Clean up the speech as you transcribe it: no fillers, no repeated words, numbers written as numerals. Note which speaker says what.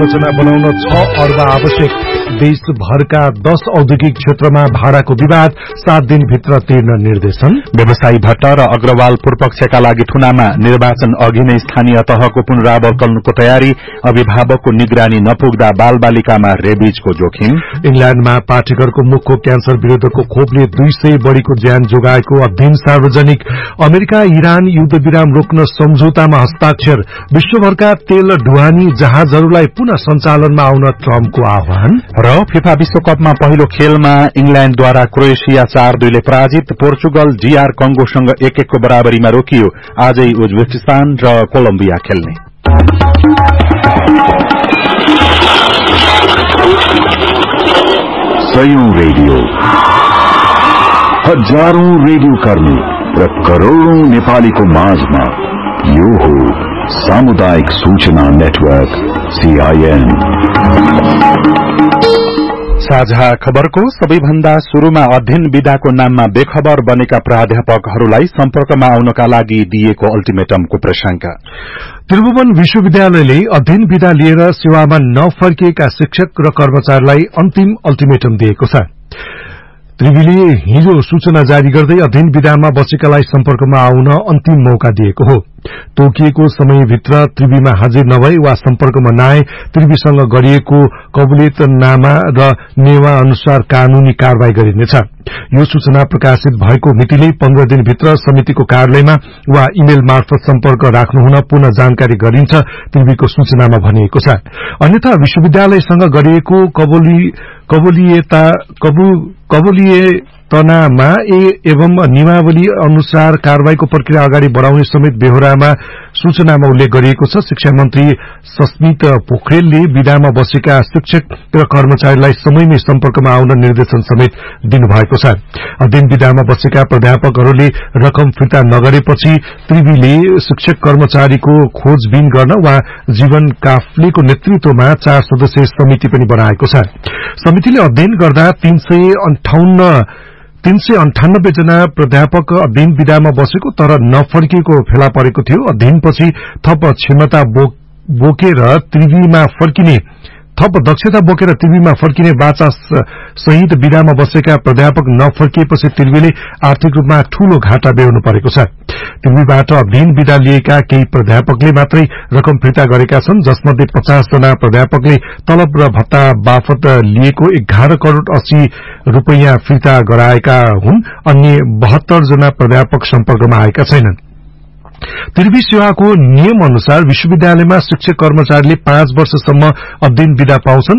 Speaker 1: संरचना बनाउन 6 अर्ब आवश्यक। देशभरका 10 औद्योगिक क्षेत्रमा भाडाको विवाद 7 दिनभित्र तिर्न निर्देशन।
Speaker 2: व्यवसायी भट्ट र अग्रवाल पूर्वपक्षका लागि थुनामा निर्वाचन अघि नै स्थानीय तहको पुनरावलोकनको तयारी। अभिभावकको निगरानी नपुग्दा बालबालिकामा रेबिजको जोखिम।
Speaker 1: इंग्ल्याण्डमा पाठेघरको मुखको क्यान्सर विरूद्धको खोपले 200 बढ़ीको ज्यान जोगाएको अध्ययन सार्वजनिक। अमेरिका इरान युद्ध विराम रोक्न सम्झौतामा हस्ताक्षर। विश्वभरका तेल ढुवानी जहाजहरूलाई पुनः सञ्चालनमा आउन ट्रम्पको आह्वान।
Speaker 2: र फिफा विश्वकपमा पहिलो खेलमा इंग्ल्याण्डद्वारा क्रोएशिया 4-2 ले पराजित। पोर्चुगल जीआर कंगोसँग 1-1 को बराबरीमा रोकियो। आजै उज्बेकिस्तान र कोलम्बिया खेल्ने।
Speaker 3: सयौं रेडियो, हजारौं रेडियो कर्मी र करोड़ौं नेपालीको माझमा यो हो सामुदायिक सूचना नेटवर्क CIN।
Speaker 2: साझा खबरको सबैभन्दा शुरूमा अध्ययन विधाको नाममा बेखबर बनेका प्राध्यापकहरूलाई सम्पर्कमा आउनका लागि दिएको अल्टिमेटमको प्रशंसा।
Speaker 1: त्रिभुवन विश्वविद्यालयले अध्ययन विधा लिएर सेवामा नफर्किएका शिक्षक र कर्मचारीलाई अन्तिम अल्टिमेटम दिएको छ। त्रिवीले हिजो सूचना जारी गर्दै अध्ययन विधामा बसेकालाई सम्पर्कमा आउन अन्तिम मौका दिएको हो। तोकिएको समयभित्र त्रिवीमा हाजिर नभए वा सम्पर्कमा नआए त्रिवीसँग गरिएको कबुलियतनामा र नेवा अनुसार कानूनी कारवाही गरिनेछ। यो सूचना प्रकाशित भएको मितिले 15 दिनभित्र समितिको कार्यालयमा वा इमेल मार्फत सम्पर्क राख्नुहुन पुनः जानकारी गरिन्छ, त्रिवीको सूचनामा भनिएको छ। अन्यथा विश्वविद्यालयसँग गरिएको कबुलियतनामा एवं नियमावली अनुसार कारवाहीको प्रक्रिया अगाडि बढ़ाउने समेत बेहोरामा सूचनामा उल्लेख गरिएको छ। शिक्षा मन्त्री सस्मित पोखरेलले विधामा बसेका शिक्षक र कर्मचारीलाई समयमै सम्पर्कमा आउन निर्देशन समेत दिनुभएको छ। अध्ययन विधामा बसेका प्राध्यापकहरूले रकम फिर्ता नगरेपछि त्रिवीले शिक्षक कर्मचारीको खोजबिन गर्न वा जीवन काफ्लेको नेतृत्वमा 4 सदस्यीय समिति पनि बनाएको छ। समितिले अध्ययन गर्दा 398 जना प्राध्यापक अध्ययन विधामा बसेको तर नफर्किएको फेला परेको थियो। अध्ययनपछि थप क्षमता बोकेर त्रिवीमा फर्किने थप दक्षता बोकेर त्रिवीमा फर्किने वाचा सहित विधामा बसेका प्राध्यापक नफर्किएपछि त्रिवीले आर्थिक रूपमा ठूलो घाटा बेहोर्नु परेको छ। त्रिवीबाट अध्ययन विधा लिएका केही प्राध्यापकले मात्रै रकम फिर्ता गरेका छन्, जसमध्ये 50 जना प्राध्यापकले तलब र भत्ता बापत लिएको 11 करोड़ 80 रुपैयाँ फिर्ता गराएका हुन्। अन्य 72 जना प्राध्यापक सम्पर्कमा आएका छैनन्। त्रिवी सेवाको नियम अनुसार विश्वविद्यालयमा शिक्षक कर्मचारीले 5 वर्षसम्म अध्ययन विधा पाउँछन्।